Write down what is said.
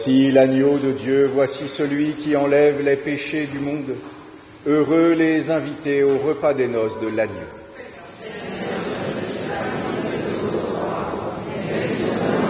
Voici l'agneau de Dieu, voici celui qui enlève les péchés du monde. Heureux les invités au repas des noces de l'agneau.